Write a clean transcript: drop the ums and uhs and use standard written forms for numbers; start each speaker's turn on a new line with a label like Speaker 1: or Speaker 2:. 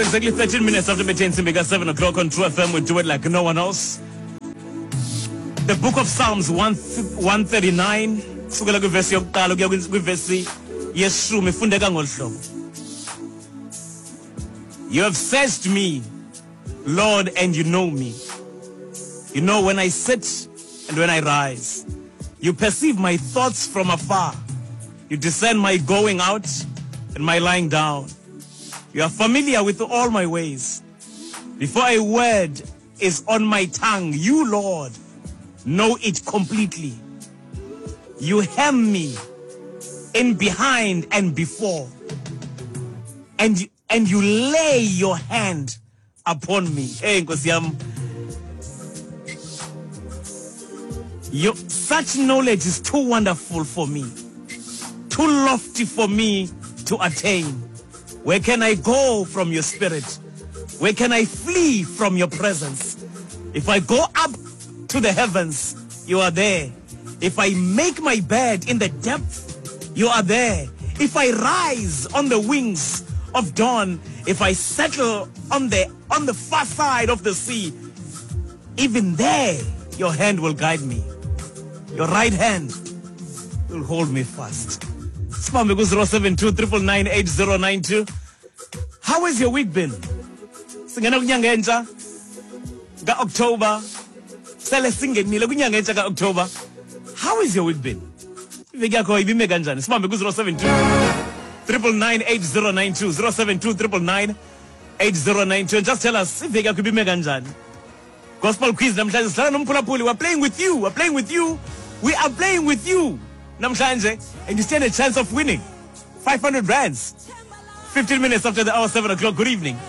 Speaker 1: Exactly 13 minutes after Metin Simbika 7 o'clock on True FM. We do it like no one else. The book of Psalms 139. Sukela kwivesi yokuqala kuya kwivesi yeshumi ifundeka ngolhlobo. You have searched me, Lord, and you know me. You know when I sit and when I rise. You perceive my thoughts from afar. You discern my going out and my lying down. You are familiar with all my ways. Before a word is on my tongue, you, Lord, know it completely. You hem me in behind and before. And you lay your hand upon me. Hey, Nkosi yami. Such knowledge is too wonderful for me, too lofty for me to attain. Where can I go from your spirit? Where can I flee from your presence? If I go up to the heavens, you are there. If I make my bed in the depth, you are there. If I rise on the wings of dawn, if I settle on the far side of the sea, even there your hand will guide me. Your right hand will hold me fast. Spam 072-999-8092. How has your week been? Singena kunyanga entsha ka October. Sele singenile kunyanga entsha ka October. How has your week been? Iveki yakho ibime kanjani? Spam 072-999-8092. 072-999-8092. And just tell us iveki yakho ibime kanjani. Gospel quiz namhlanje sihlala nomphulaphuli. We're playing with you. We're playing with you. We are playing with you namhlanje, and you stand a chance of winning 500 rands. 15 minutes after the hour 7 o'clock. Good evening.